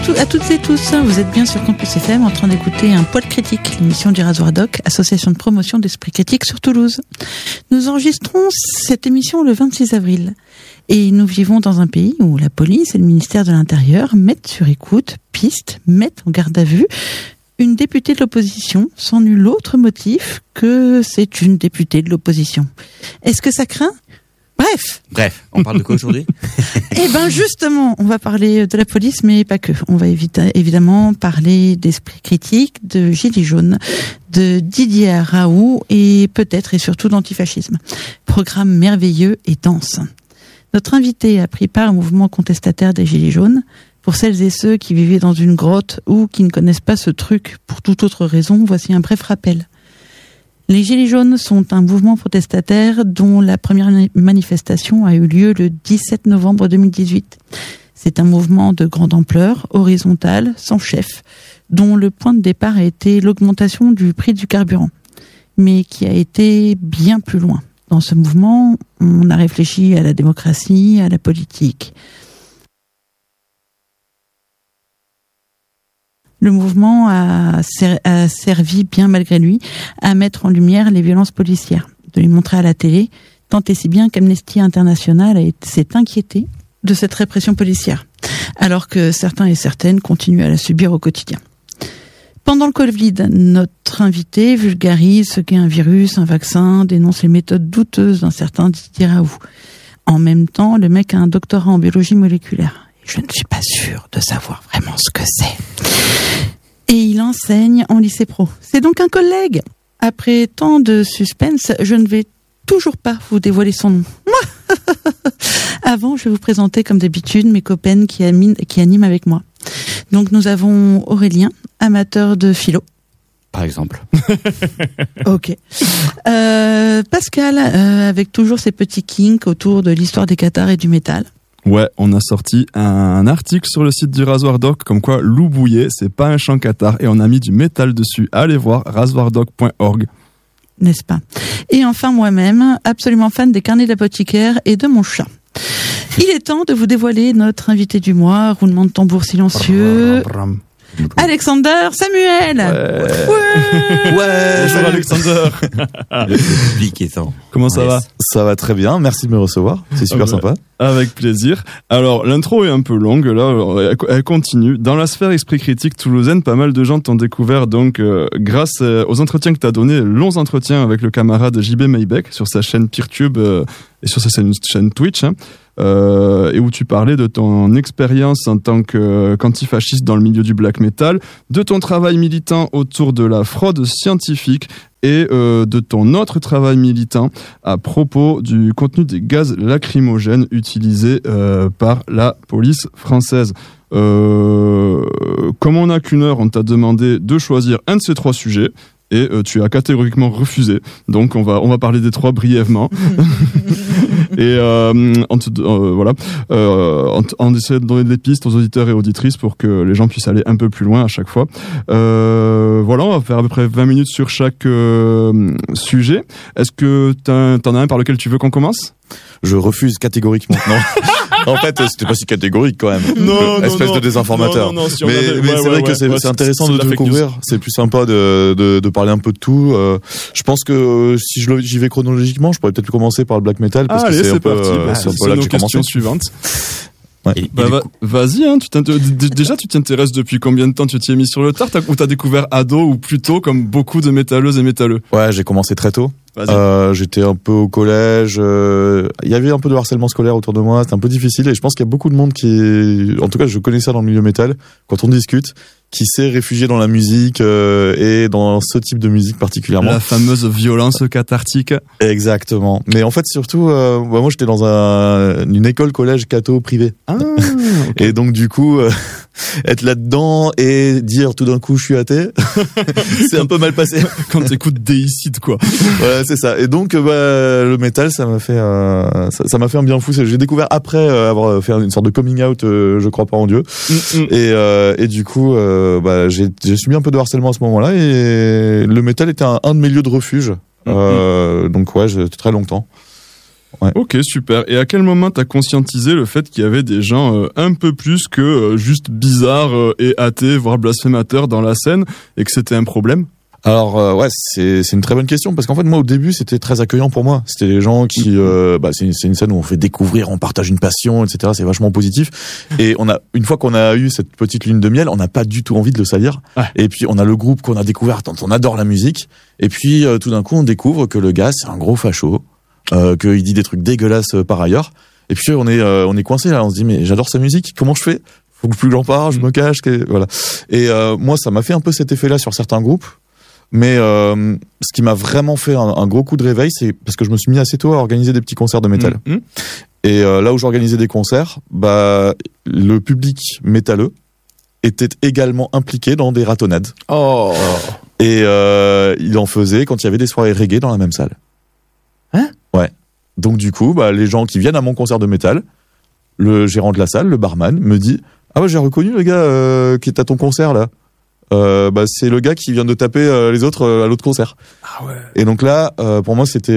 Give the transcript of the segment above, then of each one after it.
à toutes et tous, vous êtes bien sur Campus FM en train d'écouter un Poil Critique, l'émission du Rasoir Doc, association de promotion d'esprit critique sur Toulouse. Nous enregistrons cette émission le 26 avril et nous vivons dans un pays où la police et le ministère de l'Intérieur mettent sur écoute, pistent, mettent en garde à vue une députée de l'opposition sans nul autre motif que c'est une députée de l'opposition. Est-ce que ça craint ? Bref, on parle de quoi aujourd'hui ? Eh ben justement, on va parler de la police, mais pas que. On va évidemment parler d'esprit critique, de Gilets jaunes, de Didier Raoult et peut-être et surtout d'antifascisme. Programme merveilleux et dense. Notre invité a pris part au mouvement contestataire des Gilets jaunes. Pour celles et ceux qui vivaient dans une grotte ou qui ne connaissent pas ce truc pour toute autre raison, voici un bref rappel. Les Gilets jaunes sont un mouvement protestataire dont la première manifestation a eu lieu le 17 novembre 2018. C'est un mouvement de grande ampleur, horizontal, sans chef, dont le point de départ a été l'augmentation du prix du carburant, mais qui a été bien plus loin. Dans ce mouvement, on a réfléchi à la démocratie, à la politique. Le mouvement a servi, bien malgré lui, à mettre en lumière les violences policières, de les montrer à la télé, tant et si bien qu'Amnesty International s'est inquiété de cette répression policière, alors que certains et certaines continuent à la subir au quotidien. Pendant le Covid, notre invité vulgarise ce qu'est un virus, un vaccin, dénonce les méthodes douteuses d'un certain Didier Raoult. En même temps, le mec a un doctorat en biologie moléculaire. Je ne suis pas sûre de savoir vraiment ce que c'est. Et il enseigne en lycée pro. C'est donc un collègue. Après tant de suspense, je ne vais toujours pas vous dévoiler son nom. Avant, je vais vous présenter comme d'habitude mes copains qui animent avec moi. Donc nous avons Aurélien, amateur de philo. Par exemple. Ok. Pascal, avec toujours ses petits kinks autour de l'histoire des cathares et du métal. Ouais, on a sorti un article sur le site du Rasoir Doc comme quoi loup bouillé, c'est pas un chant cathare et on a mis du métal dessus. Allez voir rasoirdoc.org. N'est-ce pas ? Et enfin moi-même, absolument fan des carnets d'apothicaire et de mon chat. Il est temps de vous dévoiler notre invité du mois, roulement de tambour silencieux. Alexander Samuel. Ouais. Bonjour Alexander. Le public est en. Comment ça va ? Ça va très bien, merci de me recevoir, c'est super sympa. Avec plaisir. Alors, l'intro est un peu longue, là, elle continue. Dans la sphère esprit critique toulousaine, pas mal de gens t'ont découvert, donc, grâce aux entretiens que t'as donnés, longs entretiens avec le camarade JB Maybeck sur sa chaîne PeerTube et sur sa chaîne Twitch, et où tu parlais de ton expérience en tant qu'antifasciste dans le milieu du black metal, de ton travail militant autour de la fraude scientifique et de ton autre travail militant à propos du contenu des gaz lacrymogènes utilisés par la police française. Comme on n'a qu'une heure, on t'a demandé de choisir un de ces trois sujets. Et tu as catégoriquement refusé. Donc on va parler des trois brièvement. Et voilà, on essaie de donner des pistes aux auditeurs et auditrices pour que les gens puissent aller un peu plus loin à chaque fois. Voilà, on va faire à peu près 20 minutes sur chaque sujet. Est-ce que t'en as un par lequel tu veux qu'on commence ? Je refuse catégoriquement. Non. En fait, c'était pas si catégorique quand même. Espèce de désinformateur. Non, si mais c'est vrai que c'est intéressant de découvrir. C'est plus sympa de parler un peu de tout. Je pense que si j'y vais chronologiquement, je pourrais peut-être commencer par le black metal parce que c'est un peu là que j'ai commencé. Suivante. Ouais. Vas-y, hein, déjà tu t'intéresses depuis combien de temps tu t'y es mis sur le tard ou t'as découvert ado ou plutôt comme beaucoup de métalleuses et métalleux? Ouais, j'ai commencé très tôt. J'étais un peu au collège, il y avait un peu de harcèlement scolaire autour de moi, c'était un peu difficile et je pense qu'il y a beaucoup de monde en tout cas je connais ça dans le milieu métal, quand on discute, qui s'est réfugié dans la musique et dans ce type de musique particulièrement. La fameuse violence cathartique. Exactement. Mais en fait surtout, moi j'étais dans une école collège catho privée. Ah, okay. Et donc du coup, être là-dedans et dire tout d'un coup je suis athée, c'est un peu mal passé. Quand t'écoutes Déicide quoi. Voilà, c'est ça. Et donc le métal, ça m'a fait un bien fou. J'ai découvert après avoir fait une sorte de coming out, je crois pas en Dieu. Et du coup, j'ai subi un peu de harcèlement à ce moment-là et le métal était un de mes lieux de refuge. Donc ouais, très longtemps. Ouais. Ok, super. Et à quel moment t'as conscientisé le fait qu'il y avait des gens un peu plus que juste bizarres et athées, voire blasphémateurs dans la scène, et que c'était un problème? Alors ouais, c'est une très bonne question parce qu'en fait moi au début c'était très accueillant pour moi. C'était les gens qui c'est une scène où on fait découvrir, on partage une passion, etc. C'est vachement positif. Et une fois qu'on a eu cette petite lune de miel, on n'a pas du tout envie de le salir. Ouais. Et puis on a le groupe qu'on a découvert, on adore la musique. Et puis tout d'un coup on découvre que le gars c'est un gros facho, qu'il dit des trucs dégueulasses par ailleurs. Et puis on est coincé là, on se dit mais j'adore sa musique, comment je fais? Faut que plus j'en parle, je me cache, voilà. Et moi ça m'a fait un peu cet effet-là sur certains groupes. Mais ce qui m'a vraiment fait un gros coup de réveil, c'est parce que je me suis mis assez tôt à organiser des petits concerts de métal. Et là où j'organisais des concerts, le public métalleux était également impliqué dans des ratonnades. Oh. Et il en faisait quand il y avait des soirées reggae dans la même salle. Hein? Ouais. Donc du coup, les gens qui viennent à mon concert de métal, le gérant de la salle, le barman, me dit « Ah ouais, j'ai reconnu le gars qui est à ton concert là. C'est le gars qui vient de taper les autres à l'autre concert. » Ah ouais. Et donc là, pour moi, c'était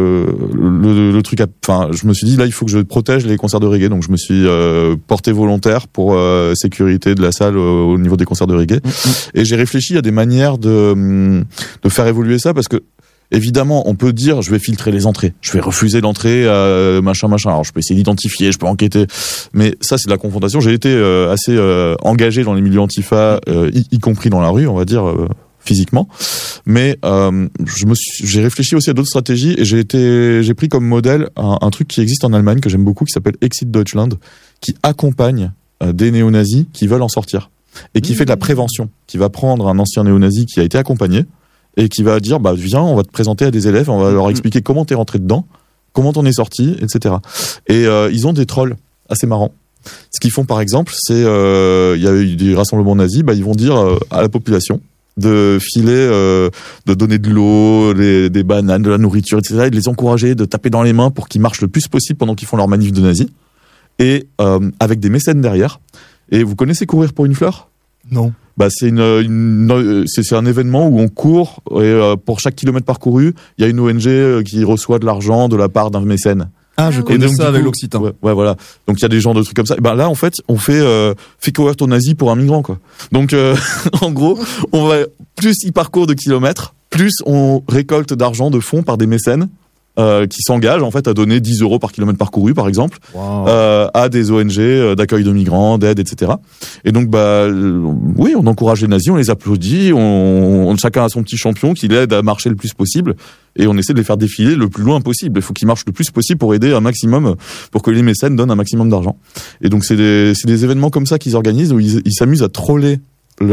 le truc. Je me suis dit là, il faut que je protège les concerts de reggae. Donc je me suis porté volontaire pour sécurité de la salle au niveau des concerts de reggae. Et j'ai réfléchi à des manières de faire évoluer ça parce que évidemment, on peut dire, je vais filtrer les entrées, je vais refuser l'entrée, machin. Alors, je peux essayer d'identifier, je peux enquêter, mais ça, c'est de la confrontation. J'ai été assez engagé dans les milieux antifa, y compris dans la rue, on va dire physiquement. Mais j'ai réfléchi aussi à d'autres stratégies et j'ai pris comme modèle un truc qui existe en Allemagne que j'aime beaucoup, qui s'appelle Exit Deutschland, qui accompagne des néo-nazis qui veulent en sortir et qui fait de la prévention, qui va prendre un ancien néo-nazi qui a été accompagné et qui va dire viens, on va te présenter à des élèves, on va leur expliquer comment t'es rentré dedans, comment t'en es sorti, etc. Et ils ont des trolls assez marrants. Ce qu'ils font par exemple, c'est il y a eu des rassemblements nazis, ils vont dire à la population de filer, de donner de l'eau, des bananes, de la nourriture, etc. Et de les encourager, de taper dans les mains pour qu'ils marchent le plus possible pendant qu'ils font leur manif de nazis. Et avec des mécènes derrière. Et vous connaissez Courir pour une fleur ? Non. C'est c'est un événement où on court et pour chaque kilomètre parcouru, il y a une ONG qui reçoit de l'argent de la part d'un mécène. Ah, je connais ça avec l'Occitan. Ouais, voilà. Donc il y a des genres de trucs comme ça. Et là, en fait, on fait courir ton nazi pour un migrant, quoi. Donc en gros, on va plus il parcourt de kilomètres, plus on récolte d'argent de fonds par des mécènes. Qui s'engagent en fait à donner 10 € par kilomètre parcouru par exemple. Wow. À des ONG d'accueil de migrants, d'aide, etc. Et donc oui, on encourage les nazis, on les applaudit, chacun a son petit champion qui l'aide à marcher le plus possible et on essaie de les faire défiler le plus loin possible. Il faut qu'ils marchent le plus possible pour aider un maximum, pour que les mécènes donnent un maximum d'argent. Et donc c'est des événements comme ça qu'ils organisent où ils s'amusent à troller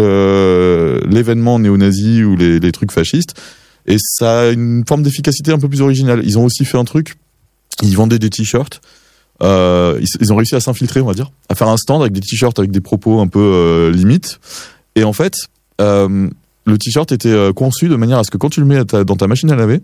l'événement néo-nazi ou les trucs fascistes. Et ça a une forme d'efficacité un peu plus originale. Ils ont aussi fait un truc, ils vendaient des t-shirts, ils ont réussi à s'infiltrer, on va dire, à faire un stand avec des t-shirts avec des propos un peu limites. Et en fait, le t-shirt était conçu de manière à ce que quand tu le mets dans ta machine à laver,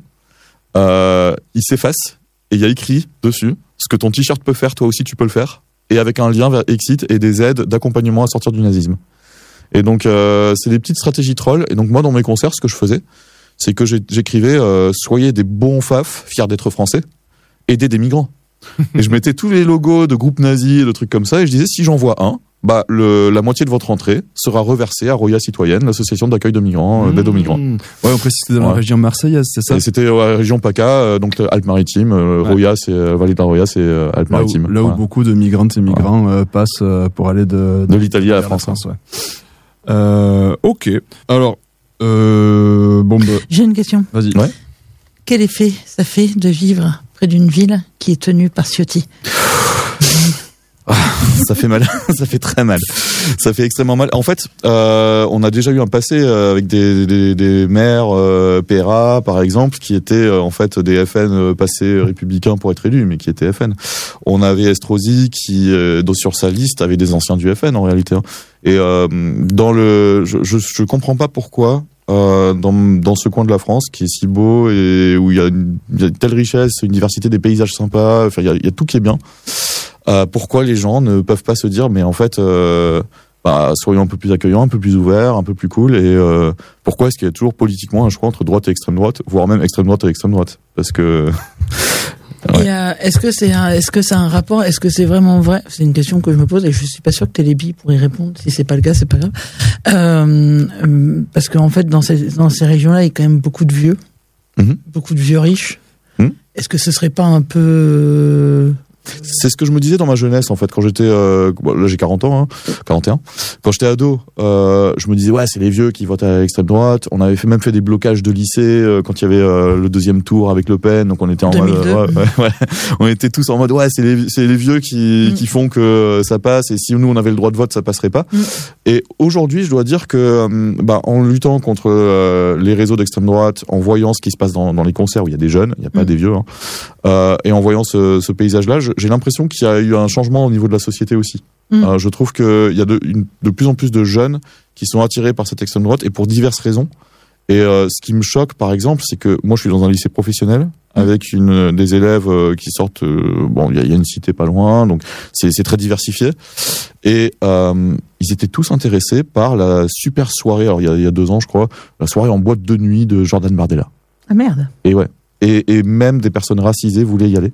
il s'efface et il y a écrit dessus ce que ton t-shirt peut faire, toi aussi tu peux le faire, et avec un lien vers Exit et des aides d'accompagnement à sortir du nazisme. Et donc c'est des petites stratégies trolls. Et donc moi dans mes concerts, ce que je faisais, c'est que j'écrivais soyez des bons faf, fiers d'être français, aidez des migrants. Et je mettais tous les logos de groupes nazis et de trucs comme ça, et je disais si j'en vois un, la moitié de votre entrée sera reversée à Roya Citoyenne, l'association d'accueil de migrants, d'aide aux migrants. Ouais, on précise c'était dans la région marseillaise, c'est ça ? Et c'était la région PACA, donc Alpes-Maritimes, Roya, c'est Vallée de la Roya, c'est Alpes-Maritimes. Là où beaucoup de migrantes et migrants passent pour aller de l'Italie à la France. Ouais. Ok. Alors. J'ai une question. Vas-y. Ouais. Quel effet ça fait de vivre près d'une ville qui est tenue par Ciotti ? Ça fait mal, ça fait très mal, ça fait extrêmement mal. En fait, on a déjà eu un passé avec des maires PRA par exemple qui étaient en fait des FN passés républicains pour être élus, mais qui étaient FN. On avait Estrosi qui sur sa liste avait des anciens du FN en réalité. Et je comprends pas pourquoi. Dans ce coin de la France qui est si beau et où il y a une telle richesse, une diversité des paysages sympas, il y a tout qui est bien. Pourquoi les gens ne peuvent pas se dire mais en fait soyons un peu plus accueillants, un peu plus ouverts, un peu plus cool, et pourquoi est-ce qu'il y a toujours politiquement un choix entre droite et extrême droite, voire même extrême droite et extrême droite, parce que Et est-ce que c'est un rapport? Est-ce que c'est vraiment vrai? C'est une question que je me pose et je suis pas sûr que t'aies les billes pour y répondre. Si c'est pas le cas, c'est pas grave. Parce qu'en fait, dans ces régions-là, il y a quand même beaucoup de vieux, beaucoup de vieux riches. Est-ce que ce serait pas un peu C'est ce que je me disais dans ma jeunesse, en fait, quand j'étais, là j'ai 40 ans, 41. Quand j'étais ado, je me disais, ouais, c'est les vieux qui votent à l'extrême droite. On avait même fait des blocages de lycée, quand il y avait le deuxième tour avec Le Pen, donc on était en 2002. mode, on était tous en mode, ouais, c'est les vieux qui font que ça passe, et si nous on avait le droit de vote, ça passerait pas. Et aujourd'hui, je dois dire que, en luttant contre les réseaux d'extrême droite, en voyant ce qui se passe dans les concerts où il y a des jeunes, il n'y a pas des vieux, et en voyant ce paysage-là, j'ai l'impression qu'il y a eu un changement au niveau de la société aussi. Je trouve qu'il y a de plus en plus de jeunes qui sont attirés par cette extrême droite, et pour diverses raisons. Et ce qui me choque, par exemple, c'est que moi je suis dans un lycée professionnel avec des élèves qui sortent. Il y a une cité pas loin, donc c'est très diversifié. Et ils étaient tous intéressés par la super soirée. Alors il y a 2 ans, je crois, la soirée en boîte de nuit de Jordan Bardella. Ah merde. Et ouais. Et même des personnes racisées voulaient y aller.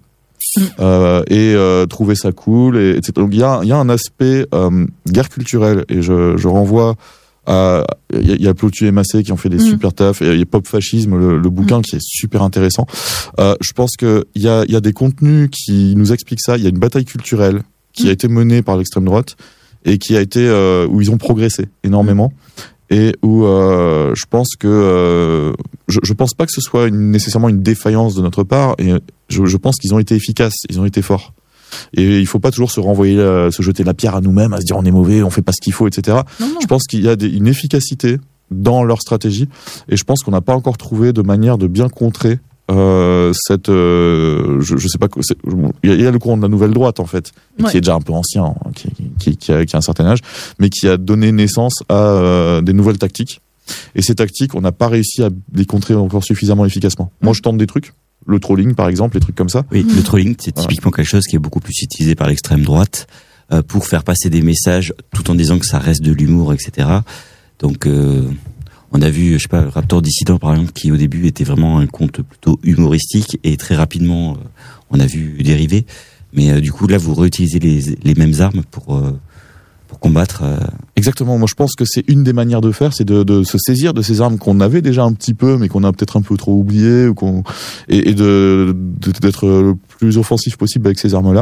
Trouver ça cool, etc. Donc il y a un aspect guerre culturelle, et je renvoie à il y a Plotu et Massé qui ont fait des super tafs, et il y a Pop Fascisme, le bouquin qui est super intéressant. Je pense que il y a des contenus qui nous expliquent ça. Il y a une bataille culturelle qui a été menée par l'extrême droite et qui a été où ils ont progressé énormément. Et où je pense que je pense pas que ce soit nécessairement une défaillance de notre part, et je pense qu'ils ont été efficaces, ils ont été forts. Et il faut pas toujours se renvoyer, se jeter la pierre à nous-mêmes, à se dire on est mauvais, on fait pas ce qu'il faut, etc. Non. Je pense qu'il y a une efficacité dans leur stratégie, et je pense qu'on n'a pas encore trouvé de manière de bien contrer cette je sais pas, il y a le courant de la nouvelle droite en fait, qui est déjà un peu ancien, qui a un certain âge, mais qui a donné naissance à des nouvelles tactiques, et ces tactiques on n'a pas réussi à les contrer encore suffisamment efficacement. Moi je tente des trucs, le trolling par exemple, les trucs comme ça. Oui, le trolling c'est typiquement quelque chose qui est beaucoup plus utilisé par l'extrême droite pour faire passer des messages tout en disant que ça reste de l'humour, etc. Donc on a vu, je sais pas, Raptor Dissident par exemple, qui au début était vraiment un compte plutôt humoristique, et très rapidement on a vu dériver. Mais du coup là vous réutilisez les mêmes armes pour combattre. Exactement. Moi je pense que c'est une des manières de faire, c'est de se saisir de ces armes qu'on avait déjà un petit peu, mais qu'on a peut-être un peu trop oubliées, ou et d'être le plus offensif possible avec ces armes-là.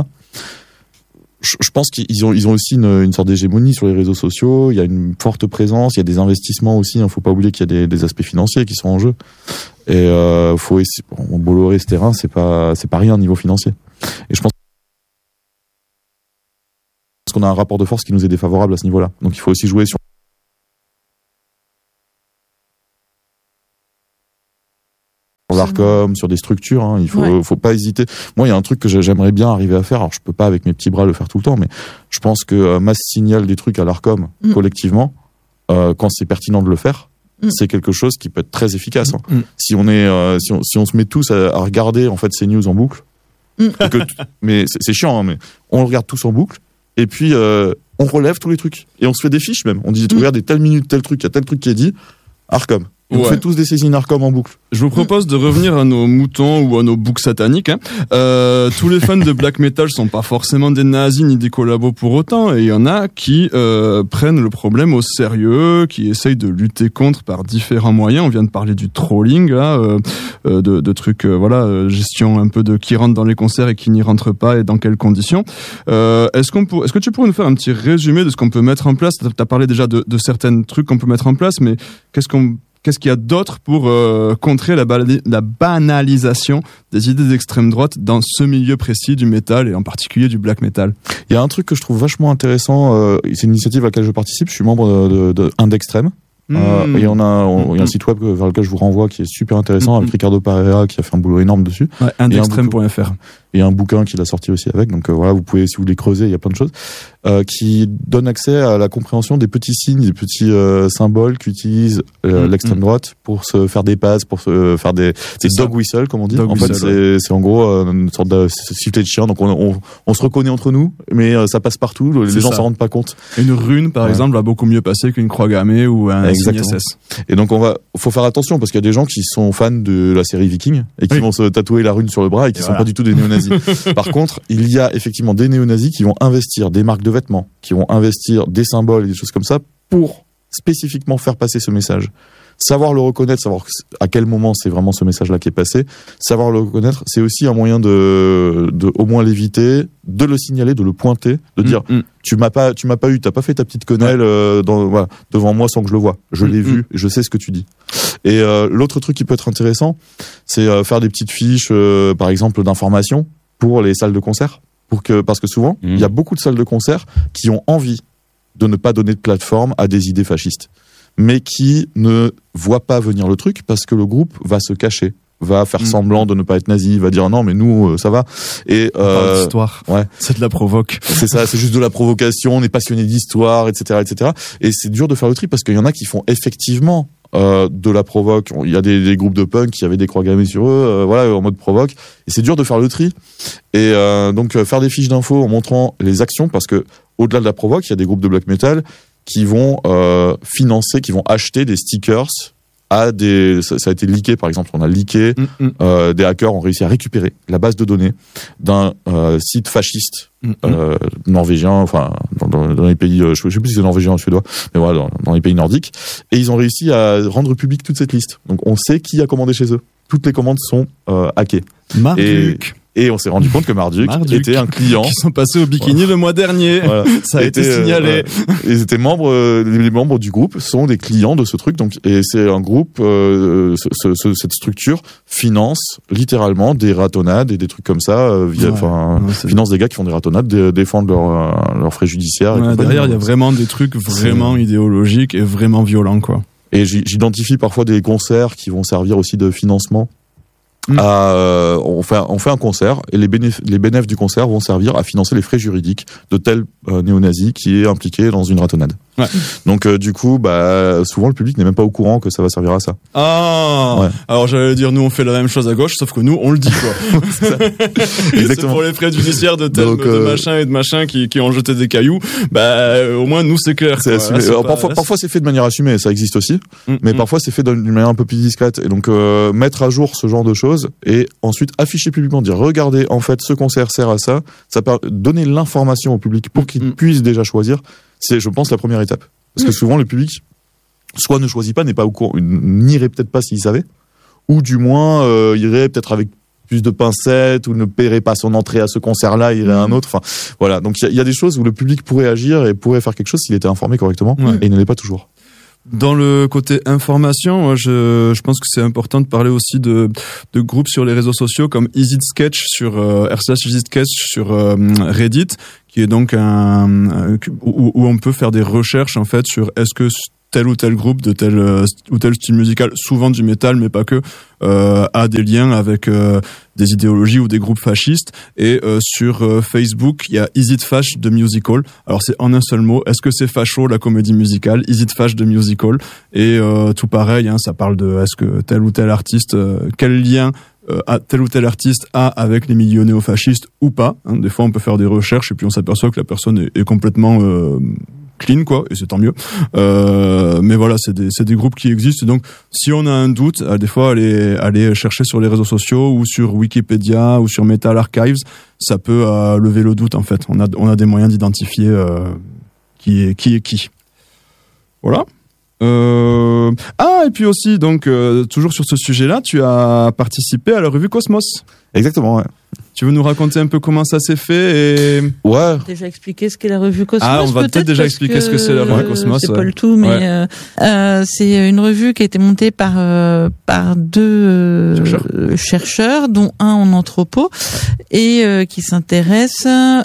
Je pense qu'ils ont aussi une sorte d'hégémonie sur les réseaux sociaux. Il y a une forte présence, il y a des investissements aussi. Faut pas oublier qu'il y a des aspects financiers qui sont en jeu. Et faut essayer. Bolloré, ce terrain, c'est pas rien au niveau financier. Et je pense qu'on a un rapport de force qui nous est défavorable à ce niveau-là. Donc il faut aussi jouer sur l'Arcom, sur des structures, il faut pas hésiter. Moi, il y a un truc que j'aimerais bien arriver à faire. Alors, je peux pas avec mes petits bras le faire tout le temps, mais je pense que masse signal des trucs à l'Arcom collectivement, quand c'est pertinent de le faire, c'est quelque chose qui peut être très efficace. Si on est, si on se met tous à regarder en fait ces news en boucle, mais c'est chiant, mais on le regarde tous en boucle, et puis on relève tous les trucs et on se fait des fiches même. On dit regardez telle minute tel truc, il y a tel truc qui est dit, Arcom. On fait tous des saisines Arcom en boucle. Je vous propose de revenir à nos moutons ou à nos boucs sataniques. Tous les fans de black metal sont pas forcément des nazis ni des collabos pour autant, et il y en a qui prennent le problème au sérieux, qui essayent de lutter contre par différents moyens. On vient de parler du trolling là, de trucs gestion un peu de qui rentre dans les concerts et qui n'y rentre pas et dans quelles conditions. Est-ce que tu pourrais nous faire un petit résumé de ce qu'on peut mettre en place? T'as parlé déjà de certains trucs qu'on peut mettre en place, mais qu'est-ce qu'il y a d'autre pour contrer la banalisation des idées d'extrême droite dans ce milieu précis du métal, et en particulier du black metal? Il y a un truc que je trouve vachement intéressant, c'est une initiative à laquelle je participe, je suis membre de Indextrême. Et il y a un site web vers lequel je vous renvoie qui est super intéressant, avec Ricardo Pereira qui a fait un boulot énorme dessus. Ouais, indextreme.fr. Et un bouquin qu'il a sorti aussi avec. Donc voilà, vous pouvez, si vous voulez creuser, il y a plein de choses qui donnent accès à la compréhension des petits signes, des petits symboles qu'utilise l'extrême droite pour se faire des passes, pour se faire des dog whistle comme on dit. C'est en gros une sorte de sifflet de chien. Donc on se reconnaît entre nous, mais ça passe partout. Les gens s'en rendent pas compte. Une rune, par exemple, va beaucoup mieux passer qu'une croix gammée ou un signe SS. Et donc faut faire attention, parce qu'il y a des gens qui sont fans de la série Viking et qui vont se tatouer la rune sur le bras et qui sont pas du tout des néo-nazis. néo-nazis. Par contre, il y a effectivement des néo-nazis qui vont investir des marques de vêtements, qui vont investir des symboles et des choses comme ça pour spécifiquement faire passer ce message. Savoir le reconnaître, savoir à quel moment c'est vraiment ce message-là qui est passé, savoir le reconnaître, c'est aussi un moyen de au moins l'éviter, de le signaler, de le pointer, de dire tu m'as pas eu, t'as pas fait ta petite quenelle devant moi sans que je le vois. Je l'ai vu, je sais ce que tu dis. Et l'autre truc qui peut être intéressant, c'est faire des petites fiches, par exemple d'information pour les salles de concert, parce que souvent il y a beaucoup de salles de concert qui ont envie de ne pas donner de plateforme à des idées fascistes, mais qui ne voient pas venir le truc parce que le groupe va se cacher, va faire semblant de ne pas être nazi, va dire non mais nous ça va. Et on parle d'histoire. Ouais, c'est de la provoque. C'est ça, c'est juste de la provocation. On est passionné d'histoire, etc., etc. Et c'est dur de faire le tri parce qu'il y en a qui font effectivement de la provoque. Il y a des groupes de punk qui avaient des croix gammées sur eux, en mode provoque. Et c'est dur de faire le tri. Et donc faire des fiches d'infos en montrant les actions, parce que au-delà de la provoque, il y a des groupes de black metal qui vont financer, qui vont acheter des stickers à des... Ça a été leaké, par exemple. On a leaké, des hackers ont réussi à récupérer la base de données d'un site fasciste norvégien, enfin, dans les pays... je sais plus si c'est norvégien ou suédois, mais voilà, dans les pays nordiques. Et ils ont réussi à rendre publique toute cette liste. Donc on sait qui a commandé chez eux. Toutes les commandes sont hackées. Marduk. Et on s'est rendu compte que Marduk était un client. Qui sont passés au bikini le mois dernier. Voilà. Ça a été signalé. Ils étaient les membres du groupe sont des clients de ce truc. Donc, et c'est un groupe, cette structure finance littéralement des ratonnades et des trucs comme ça, finance des gars qui font des ratonnades, défendent leurs frais judiciaires. Ouais, derrière, il y a vraiment des trucs vraiment idéologiques et vraiment violents, quoi. Et j'identifie parfois des concerts qui vont servir aussi de financement. On fait un concert et les bénéfices du concert vont servir à financer les frais juridiques de tel néo-nazi qui est impliqué dans une ratonnade. Ouais. Donc du coup, souvent le public n'est même pas au courant que ça va servir à ça. Ah. Ouais. Alors j'allais dire, nous on fait la même chose à gauche, sauf que nous on le dit, quoi. C'est pour les frais judiciaires de tel de machin qui ont jeté des cailloux. Au moins nous c'est clair. C'est assumé. Parfois c'est fait de manière assumée, ça existe aussi, mais parfois c'est fait d'une manière un peu plus discrète. Et donc mettre à jour ce genre de choses et ensuite afficher publiquement, dire regardez, en fait ce concert sert à ça, donner l'information au public pour qu'il puisse déjà choisir, c'est je pense la première étape. Parce que souvent le public soit ne choisit pas, n'est pas au courant, n'irait peut-être pas s'il savait, ou du moins irait peut-être avec plus de pincettes, ou ne paierait pas son entrée à ce concert-là, irait à un autre. Enfin voilà, donc il y a des choses où le public pourrait agir et pourrait faire quelque chose s'il était informé correctement, et il ne l'est pas toujours. Dans le côté information, je pense que c'est important de parler aussi de groupes sur les réseaux sociaux comme EasySketch sur /EasySketch sur Reddit, qui est donc où on peut faire des recherches en fait sur est-ce que tel ou tel groupe de tel ou tel style musical, souvent du métal mais pas que, a des liens avec des idéologies ou des groupes fascistes. Et sur Facebook, il y a Is It Fash the Musical. Alors c'est en un seul mot. Est-ce que c'est facho la comédie musicale? Is It Fash the Musical? Et tout pareil, ça parle de est-ce que tel ou tel artiste, quel lien tel ou tel artiste a avec les milieux néofascistes ou pas. Des fois, on peut faire des recherches et puis on s'aperçoit que la personne est complètement clean, quoi, et c'est tant mieux. Mais voilà, c'est des groupes qui existent. Donc, si on a un doute, des fois, aller chercher sur les réseaux sociaux ou sur Wikipédia ou sur Metal Archives, ça peut lever le doute, en fait. On a des moyens d'identifier qui est qui. Voilà. Et puis aussi, donc, toujours sur ce sujet-là, tu as participé à la revue Cosmos. Exactement, ouais. Tu veux nous raconter un peu comment ça s'est fait Ouais. On va déjà expliquer ce qu'est la revue Cosmos. On va peut-être déjà expliquer ce que c'est la revue Cosmos. C'est pas le tout, mais c'est une revue qui a été montée par deux chercheurs, dont un en anthropo, et qui s'intéresse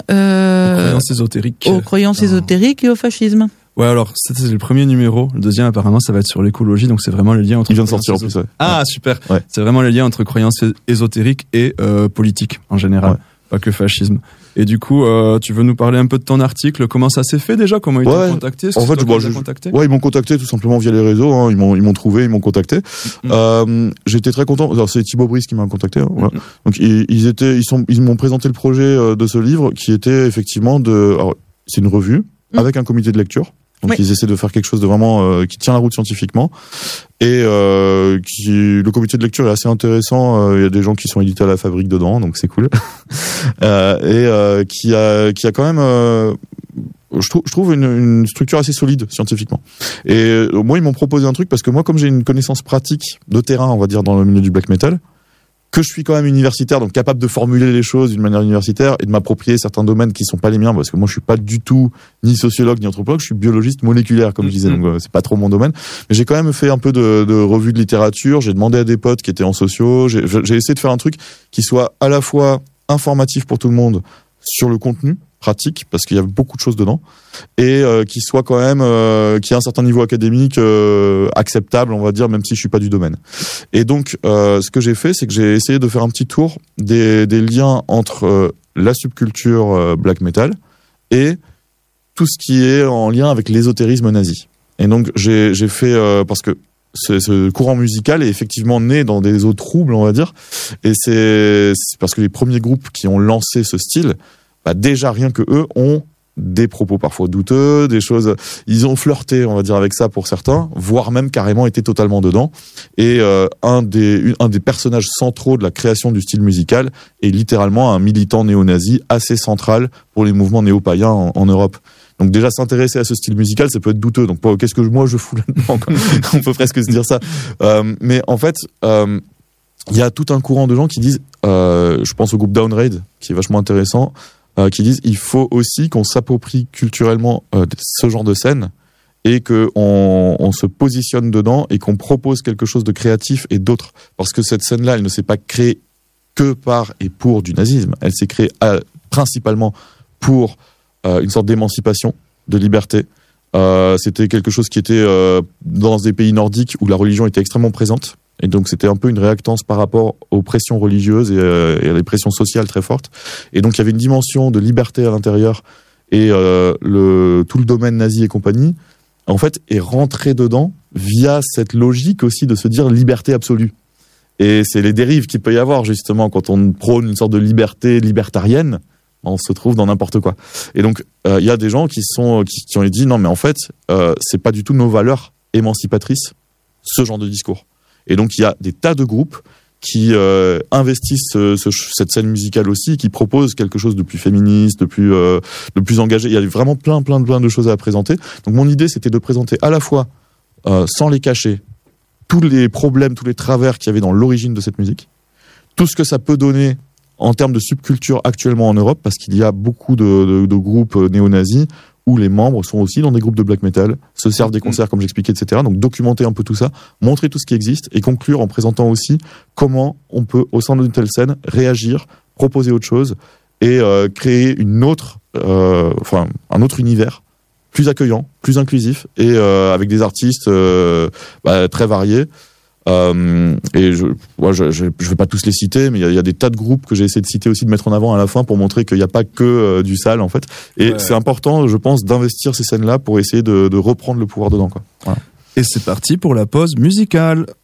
aux croyances ésotériques et au fascisme. Ouais, alors c'était le premier numéro. Le deuxième, apparemment, ça va être sur l'écologie, donc c'est vraiment les liens entre. Il vient de sortir en plus. Ouais. Ah, super. Ouais. C'est vraiment les liens entre croyances ésotériques et politique en général, pas que fascisme. Et du coup, tu veux nous parler un peu de ton article? Comment ça s'est fait déjà? Comment ils t'ont contacté? En fait, ils m'ont contacté tout simplement via les réseaux. Ils m'ont trouvé, ils m'ont contacté. J'étais très content. Alors, c'est Thibaut Brice qui m'a contacté. Voilà. Donc ils m'ont présenté le projet de ce livre qui était effectivement c'est une revue avec un comité de lecture Donc ils essaient de faire quelque chose de vraiment qui tient la route scientifiquement. Et le comité de lecture est assez intéressant. Il y a des gens qui sont édités à la fabrique dedans, donc c'est cool. Qui a quand même je trouve une structure assez solide scientifiquement. Et moi, ils m'ont proposé un truc parce que moi, comme j'ai une connaissance pratique de terrain, on va dire, dans le milieu du black metal, que je suis quand même universitaire, donc capable de formuler les choses d'une manière universitaire et de m'approprier certains domaines qui sont pas les miens, parce que moi, je suis pas du tout ni sociologue ni anthropologue, je suis biologiste moléculaire, comme je disais, donc c'est pas trop mon domaine. Mais j'ai quand même fait un peu de revue de littérature, j'ai demandé à des potes qui étaient en sociaux, j'ai essayé de faire un truc qui soit à la fois informatif pour tout le monde sur le contenu pratique, parce qu'il y a beaucoup de choses dedans, et qui soit quand même qui a un certain niveau académique acceptable, on va dire, même si je suis pas du domaine. Et donc ce que j'ai fait, c'est que j'ai essayé de faire un petit tour des liens entre la subculture black metal et tout ce qui est en lien avec l'ésotérisme nazi. Et donc j'ai fait parce que ce courant musical est effectivement né dans des eaux troubles, on va dire, et c'est parce que les premiers groupes qui ont lancé ce style, déjà rien que eux ont des propos parfois douteux, des choses, ils ont flirté, on va dire, avec ça pour certains, voire même carrément été totalement dedans. Et un des personnages centraux de la création du style musical est littéralement un militant néo-nazi assez central pour les mouvements néo-païens en Europe. Donc déjà s'intéresser à ce style musical, ça peut être douteux. Donc qu'est-ce que moi je fous là-dedans, quoi. On peut presque se dire ça. Mais en fait, il y a tout un courant de gens qui disent, je pense au groupe Downraid, qui est vachement intéressant, qui disent il faut aussi qu'on s'approprie culturellement ce genre de scène et qu'on se positionne dedans et qu'on propose quelque chose de créatif et d'autre. Parce que cette scène-là, elle ne s'est pas créée que par et pour du nazisme. Elle s'est créée principalement pour une sorte d'émancipation, de liberté. C'était quelque chose qui était dans des pays nordiques où la religion était extrêmement présente. Et donc c'était un peu une réactance par rapport aux pressions religieuses et à les pressions sociales très fortes. Et donc il y avait une dimension de liberté à l'intérieur et tout le domaine nazi et compagnie, en fait, est rentré dedans via cette logique aussi de se dire liberté absolue. Et c'est les dérives qu'il peut y avoir justement quand on prône une sorte de liberté libertarienne, on se trouve dans n'importe quoi. Et donc il y a des gens qui ont dit non mais en fait c'est pas du tout nos valeurs émancipatrices ce genre de discours. Et donc il y a des tas de groupes qui investissent cette scène musicale aussi, qui proposent quelque chose de plus féministe, de plus engagé. Il y a vraiment plein de choses à présenter. Donc mon idée, c'était de présenter à la fois, sans les cacher, tous les problèmes, tous les travers qu'il y avait dans l'origine de cette musique, tout ce que ça peut donner en termes de subculture actuellement en Europe, parce qu'il y a beaucoup de groupes néo-nazis où les membres sont aussi dans des groupes de black metal, se servent des concerts comme j'expliquais, etc. Donc documenter un peu tout ça, montrer tout ce qui existe et conclure en présentant aussi comment on peut, au sein d'une telle scène, réagir, proposer autre chose et créer un autre univers plus accueillant, plus inclusif et avec des artistes très variés. Et je vais pas tous les citer, mais il y a des tas de groupes que j'ai essayé de citer aussi, de mettre en avant à la fin pour montrer qu'il n'y a pas que du sale en fait. Et c'est important, je pense, d'investir ces scènes-là pour essayer de reprendre le pouvoir dedans, quoi. Voilà. Et c'est parti pour la pause musicale.